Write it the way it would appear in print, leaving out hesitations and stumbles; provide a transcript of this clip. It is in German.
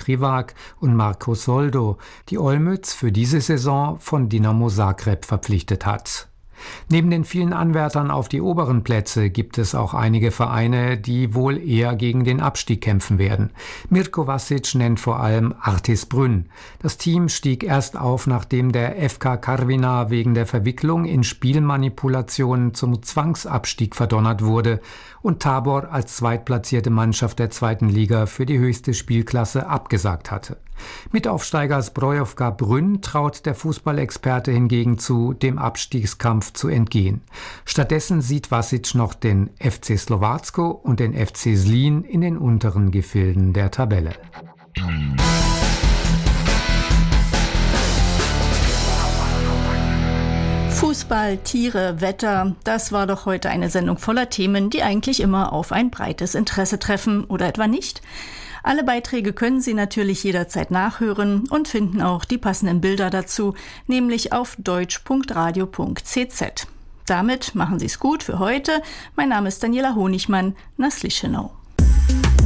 Rivak und Marco Soldo, die Olmütz für diese Saison von Dinamo Zagreb verpflichtet hat. Neben den vielen Anwärtern auf die oberen Plätze gibt es auch einige Vereine, die wohl eher gegen den Abstieg kämpfen werden. Mirko Vasic nennt vor allem Artis Brünn. Das Team stieg erst auf, nachdem der FK Karviná wegen der Verwicklung in Spielmanipulationen zum Zwangsabstieg verdonnert wurde und Tabor als zweitplatzierte Mannschaft der zweiten Liga für die höchste Spielklasse abgesagt hatte. Mitaufsteiger Zbrojovka Brünn traut der Fußballexperte hingegen zu, dem Abstiegskampf zu entgehen. Stattdessen sieht Vasic noch den FC Slovácko und den FC Zlín in den unteren Gefilden der Tabelle. Fußball, Tiere, Wetter, das war doch heute eine Sendung voller Themen, die eigentlich immer auf ein breites Interesse treffen, oder etwa nicht? Alle Beiträge können Sie natürlich jederzeit nachhören und finden auch die passenden Bilder dazu, nämlich auf deutsch.radio.cz. Damit machen Sie es gut für heute. Mein Name ist Daniela Honigmann. Na slyšenou.